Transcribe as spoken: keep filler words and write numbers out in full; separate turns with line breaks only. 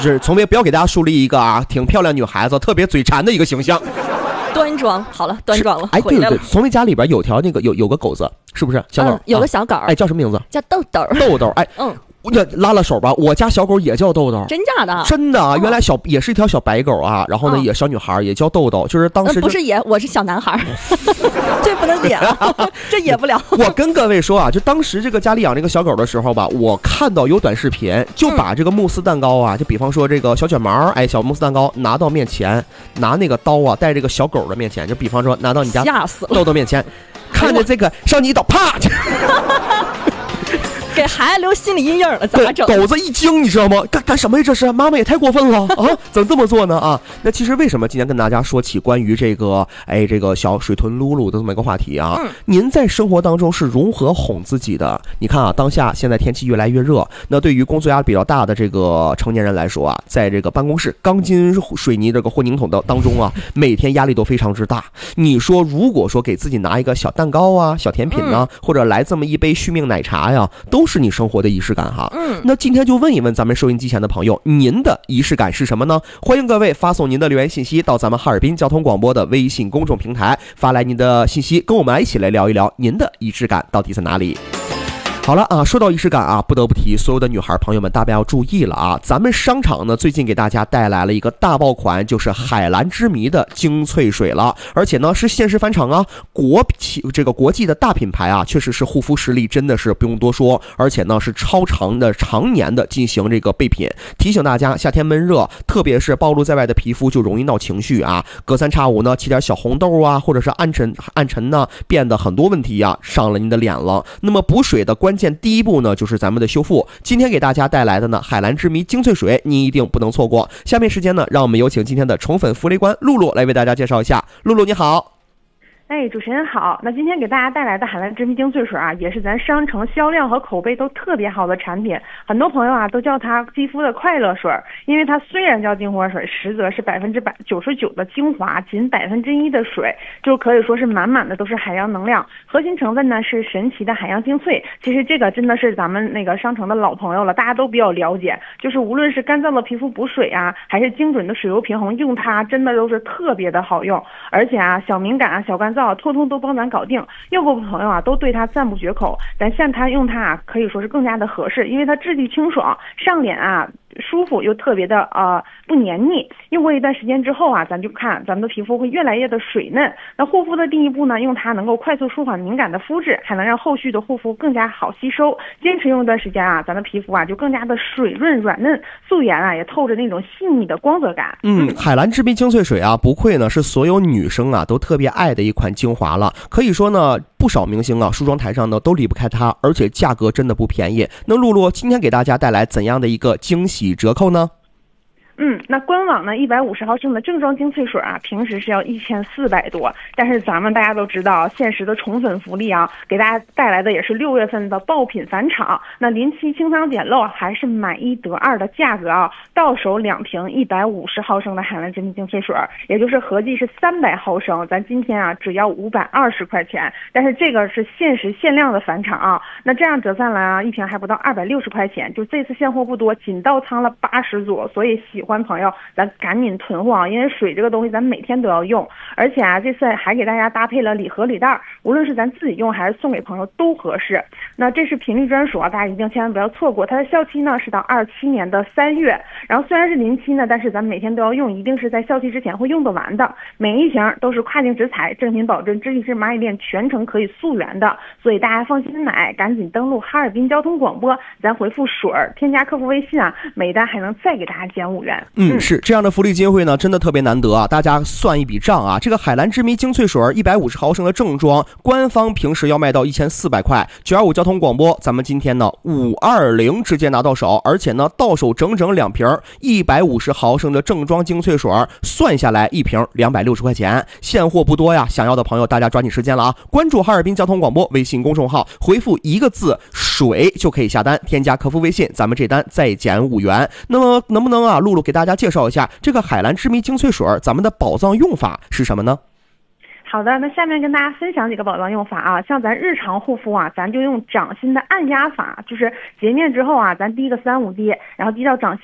就是从别不要给大家树立一个啊挺漂亮女孩子特别嘴馋的一个形象。
端庄，好了，端庄了。
哎，对对对，从别家里边有条那个有有个狗子，是不是小狗、
嗯？有个小狗、啊，
哎，叫什么名字？
叫豆豆。
豆豆，哎，嗯。我拉了手吧，我家小狗也叫豆豆。
真假的？
真的啊，原来小也是一条小白狗啊，然后呢、哦、也小女孩也叫豆豆，就是当时、呃、
不是也我是小男孩，这不能点啊，这也不了。
我跟各位说啊，就当时这个家里养这个小狗的时候吧，我看到有短视频，就把这个慕斯蛋糕啊，就比方说这个小卷毛，哎，小慕斯蛋糕拿到面前，拿那个刀啊，带这个小狗的面前，就比方说拿到你家豆豆面前，看着这个上你一刀，啪！
给孩子留心理阴影了，咋整？
狗子一惊，你知道吗？干干什么呀？这是妈妈也太过分了啊！怎么这么做呢？啊，那其实为什么今天跟大家说起关于这个哎这个小水豚露露的这么一个话题啊？嗯、您在生活当中是如何哄自己的？你看啊，当下现在天气越来越热，那对于工作压力比较大的这个成年人来说啊，在这个办公室钢筋水泥这个混凝土的当中啊，每天压力都非常之大。你说，如果说给自己拿一个小蛋糕啊、小甜品呢、啊，嗯、或者来这么一杯续命奶茶呀，都是你生活的仪式感哈。嗯，那今天就问一问咱们收音机前的朋友，您的仪式感是什么呢？欢迎各位发送您的留言信息到咱们哈尔滨交通广播的微信公众平台，发来您的信息，跟我们一起来聊一聊您的仪式感到底在哪里。好了啊，说到仪式感啊，不得不提所有的女孩朋友们，大家要注意了啊！咱们商场呢最近给大家带来了一个大爆款，就是海蓝之谜的精粹水了，而且呢是限时返场啊，国企这个国际的大品牌啊，确实是护肤实力真的是不用多说，而且呢是超长的常年的进行这个备品。提醒大家，夏天闷热，特别是暴露在外的皮肤就容易闹情绪啊，隔三差五呢起点小红痘啊，或者是暗沉暗沉呢，变得很多问题啊上了您的脸了。那么补水的关键第一步呢，就是咱们的修复。今天给大家带来的呢，海蓝之谜精粹水，你一定不能错过。下面时间呢，让我们有请今天的宠粉福利官露露来为大家介绍一下。露露你好。
哎，主持人好。那今天给大家带来的海蓝之谜精粹水啊，也是咱商城销量和口碑都特别好的产品。很多朋友啊都叫它肌肤的快乐水，因为它虽然叫精华水，实则是百分之百九十九的精华，仅百分之一的水，就可以说是满满的都是海洋能量。核心成分呢是神奇的海洋精粹。其实这个真的是咱们那个商城的老朋友了，大家都比较了解。就是无论是干燥的皮肤补水啊，还是精准的水油平衡，用它真的都是特别的好用。而且啊，小敏感啊、小干燥通通都帮咱搞定，用过的朋友啊都对它赞不绝口。咱现在用它啊，可以说是更加的合适，因为它质地清爽，上脸啊舒服又特别的呃不黏腻。用过一段时间之后啊，咱就看咱们的皮肤会越来越的水嫩。那护肤的第一步呢，用它能够快速舒缓敏感的肤质，还能让后续的护肤更加好吸收。坚持用一段时间啊，咱的皮肤啊就更加的水润软嫩，素颜啊也透着那种细腻的光泽感。
嗯，海蓝之谜精粹水啊，不愧呢是所有女生啊都特别爱的一款精华了。可以说呢，不少明星啊梳妆台上呢都离不开它，而且价格真的不便宜。那露露今天给大家带来怎样的一个惊喜折扣呢？
嗯，那官网呢，一百五十毫升的正装精粹水啊，平时是要一千四百多，但是咱们大家都知道，限时的宠粉福利啊，给大家带来的也是六月份的爆品返场。那临期清仓捡漏，还是买一得二的价格啊，到手两瓶一百五十毫升的海蓝之谜精粹水，也就是合计是三百毫升，咱今天啊只要五百二十块钱，但是这个是限时限量的返场啊，那这样折算来啊，一瓶还不到二百六十块钱，就这次现货不多，仅到仓了八十组，所以喜欢朋友咱赶紧囤货啊，因为水这个东西咱每天都要用，而且啊这次还给大家搭配了礼盒礼袋，无论是咱自己用还是送给朋友都合适。那这是频率专属啊，大家一定千万不要错过。它的效期呢是到二七年的三月，然后虽然是临期呢，但是咱每天都要用，一定是在效期之前会用得完的。每一瓶都是跨境直采，正品保真，质地是蚂蚁链，全程可以溯源的，所以大家放心买，赶紧登录哈尔滨交通广播，咱回复水儿，添加客服微信啊，每单还能再给大家减五元。
嗯，是这样的福利机会呢，真的特别难得啊！大家算一笔账啊，这个海蓝之谜精粹水一百五十毫升的正装，官方平时要卖到一千四百块，九二五交通广播，咱们今天呢五二零直接拿到手，而且呢到手整整两瓶一百五十毫升的正装精粹水，算下来一瓶两百六十块钱，现货不多呀，想要的朋友大家抓紧时间了啊！关注哈尔滨交通广播微信公众号，回复一个字水就可以下单，添加客服微信，咱们这单再减五元。那么能不能啊，露露给大家介绍一下这个海蓝之谜精粹水咱们的宝藏用法是什么呢？
好的，那下面跟大家分享几个宝藏用法啊，像咱日常护肤啊，咱就用掌心的按压法，就是洁面之后啊，咱滴个三五滴，然后滴到掌心